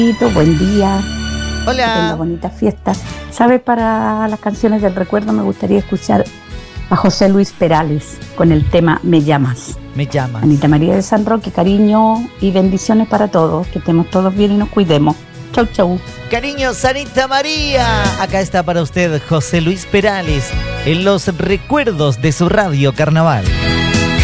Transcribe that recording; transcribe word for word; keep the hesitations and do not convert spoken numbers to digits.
Buen día. Hola. Que tenga bonitas fiestas. ¿Sabe? Para las canciones del recuerdo me gustaría escuchar a José Luis Perales con el tema Me llamas. Me llamas. Anita María de San Roque, cariño y bendiciones para todos. Que estemos todos bien y nos cuidemos. Chau, chau. Cariños, Anita María. Acá está para usted José Luis Perales en los recuerdos de su radio Carnaval.